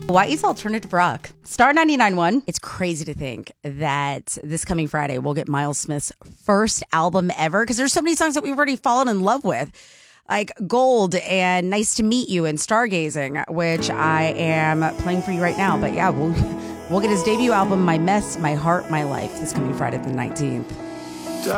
Hawaii's alternative rock. Star 99.1. It's crazy to think that this coming Friday we'll get Miles Smith's first album ever, because there's so many songs that we've already fallen in love with, like Gold and Nice to Meet You and Stargazing, which I am playing for you right now. But yeah, we'll get his debut album, My Mess, My Heart, My Life, this coming Friday the 19th.